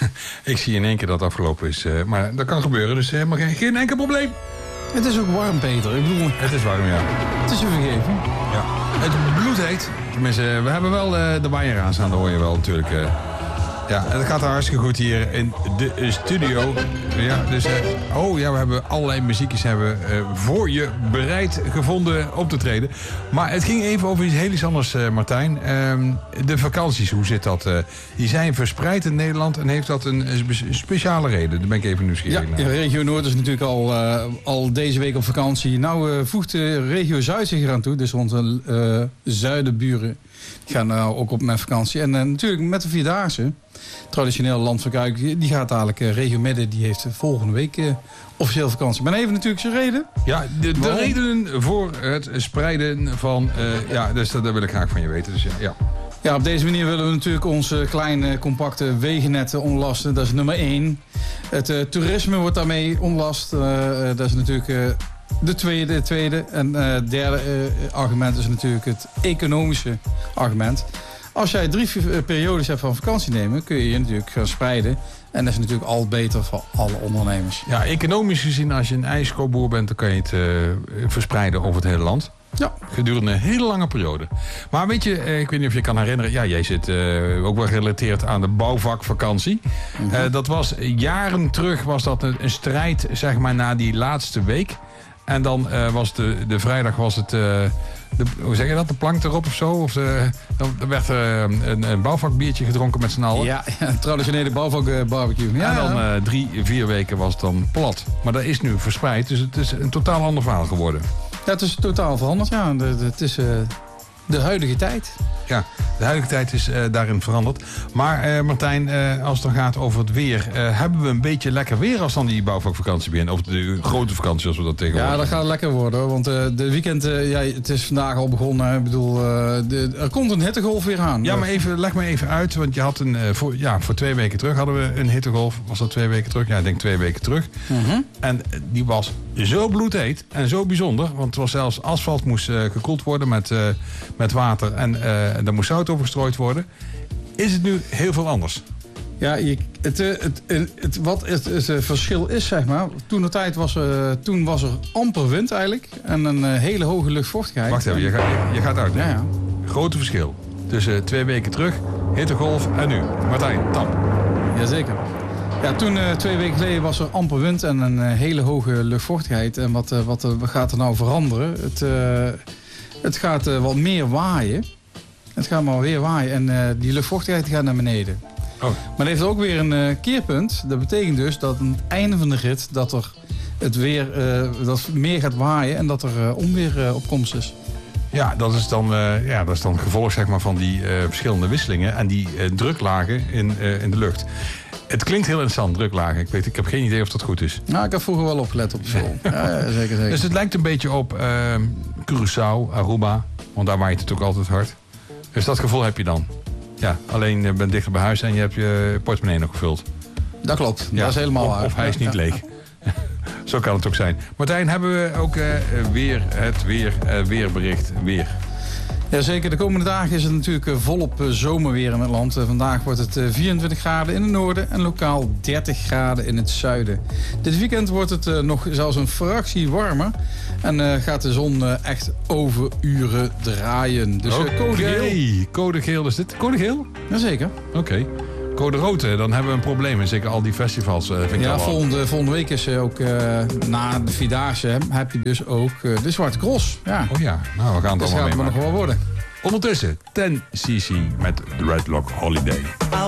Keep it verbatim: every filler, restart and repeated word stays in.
ik zie in één keer dat het afgelopen is. Uh, maar dat kan gebeuren, dus helemaal geen, geen enkel probleem. Het is ook warm, Peter. Ik bedoel... Het is warm, ja. Het is je vergeven. Ja. Het bloedheet. Tenminste, we hebben wel uh, de waaier aan staan, dat hoor je wel natuurlijk. Uh. Ja, het gaat hartstikke goed hier in de studio. Ja, dus, uh, oh ja, we hebben allerlei muziekjes hebben, uh, voor je bereid gevonden op te treden. Maar het ging even over iets heel iets anders, uh, Martijn. Uh, de vakanties, hoe zit dat? Uh, die zijn verspreid in Nederland en heeft dat een, een speciale reden? Daar ben ik even nieuwsgierig ja, naar. Ja, regio Noord is natuurlijk al, uh, al deze week op vakantie. Nou uh, voegt de regio Zuid zich eraan toe. Dus onze uh, zuidenburen gaan uh, ook op met vakantie. En uh, natuurlijk met de Vierdaagse. Traditioneel land van Kuik, die gaat dadelijk uh, regio Midden, die heeft volgende week uh, officieel vakantie. Maar even natuurlijk zijn reden. Ja, de, de redenen voor het spreiden van, uh, ja, dus dat, dat wil ik graag van je weten. Dus ja, ja. Ja, op deze manier willen we natuurlijk onze kleine, compacte wegennetten ontlasten. Dat is nummer één. Het uh, toerisme wordt daarmee ontlast. Uh, uh, dat is natuurlijk uh, de tweede. De tweede. En het uh, derde uh, argument is natuurlijk het economische argument. Als jij drie periodes hebt van vakantie nemen, kun je je natuurlijk gaan spreiden. En dat is natuurlijk al beter voor alle ondernemers. Ja, economisch gezien, als je een ijskoopboer bent, dan kan je het uh, verspreiden over het hele land. Ja. Gedurende een hele lange periode. Maar weet je, ik weet niet of je kan herinneren, ja, jij zit uh, ook wel gerelateerd aan de bouwvakvakantie. Mm-hmm. Uh, dat was jaren terug, was dat een, een strijd, zeg maar, na die laatste week. En dan uh, was de, de vrijdag was het, uh, de, hoe zeg je dat, de plank erop of zo? Of de, dan werd er uh, een, een bouwvakbiertje gedronken met z'n allen. Ja, ja, een traditionele bouwvakbarbecue. Ja, en dan uh, drie, vier weken was het dan plat. Maar dat is nu verspreid, dus het is een totaal ander verhaal geworden. Ja, het is totaal veranderd, ja. De, de, het is uh, de huidige tijd. Ja, de huidige tijd is uh, daarin veranderd. Maar uh, Martijn, uh, als het dan gaat over het weer, uh, hebben we een beetje lekker weer als dan die bouwvakvakantie begint? Of de grote vakantie, als we dat tegenwoordig. Ja, dat gaat lekker worden. Want uh, de weekend, uh, ja, het is vandaag al begonnen. Ik bedoel, uh, de, er komt een hittegolf weer aan. Ja, maar even, leg me even uit. Want je had een, uh, voor, ja, voor twee weken terug hadden we een hittegolf. Was dat twee weken terug? Ja, ik denk twee weken terug. Mm-hmm. En die was zo bloedheet en zo bijzonder. Want het was zelfs asfalt moest uh, gekoeld worden met, uh, met water. En uh, daar moest zout over gestrooid worden. Is het nu heel veel anders? Ja, je, het, het, het, het, wat het, het, het verschil is, zeg maar. Toen de tijd was, uh, toen was er amper wind eigenlijk. En een uh, hele hoge luchtvochtigheid. Wacht even, je gaat, je, je gaat uit. Ja, ja. Grote verschil. Tussen uh, twee weken terug, hittegolf en nu. Martijn, Tam. Jazeker. Ja, toen uh, twee weken geleden was er amper wind en een uh, hele hoge luchtvochtigheid. En wat, uh, wat, uh, wat gaat er nou veranderen? Het, uh, het gaat uh, wat meer waaien. Het gaat maar weer waaien en uh, die luchtvochtigheid gaat naar beneden. Oh. Maar dat heeft ook weer een uh, keerpunt. Dat betekent dus dat aan het einde van de rit dat er het weer uh, dat meer gaat waaien en dat er uh, onweer uh, op komst is. Ja, dat is dan, uh, ja, dat is dan gevolg, zeg maar, van die uh, verschillende wisselingen en die uh, druklagen in, uh, in de lucht. Het klinkt heel interessant, druklagen. Ik weet, ik heb geen idee of dat goed is. Nou, ik heb vroeger wel opgelet op de school. Ja, ja, zeker, zeker. Dus het lijkt een beetje op uh, Curaçao, Aruba. Want daar waait het ook altijd hard. Dus dat gevoel heb je dan. Ja, alleen je bent dichter bij huis en je hebt je portemonnee nog gevuld. Dat klopt, ja, dat is helemaal of, waar. Of hij is niet leeg. Zo kan het ook zijn. Martijn, hebben we ook uh, weer het weer, uh, weerbericht weer? Jazeker, de komende dagen is het natuurlijk volop zomerweer in het land. Vandaag wordt het vierentwintig graden in het noorden en lokaal dertig graden in het zuiden. Dit weekend wordt het nog zelfs een fractie warmer. En gaat de zon echt overuren draaien. Dus okay. code geel. Code geel is dit? Code geel? Jazeker. Oké. Okay. Code rood, dan hebben we een probleem. En zeker al die festivals. Uh, vind ik ja, al volgende, volgende week is ook uh, na de Vierdaagse heb je dus ook uh, de Zwarte Cross. Ja. Oh ja, nou we gaan het dus allemaal gaat het maar nog wel worden. Ondertussen, ten C C met The Red Lock Holiday.